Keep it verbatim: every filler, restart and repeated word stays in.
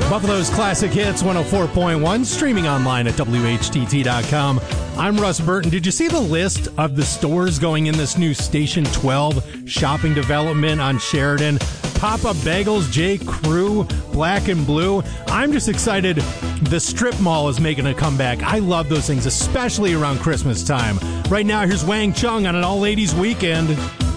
Buffalo's Classic Hits one oh four point one, streaming online at W H T T dot com. I'm Russ Burton. Did you see the list of the stores going in this new Station twelve shopping development on Sheridan? Papa Bagels, J. Crew, Black and Blue. I'm just excited the strip mall is making a comeback. I love those things, especially around Christmas time. Right now, here's Wang Chung on an all-ladies weekend.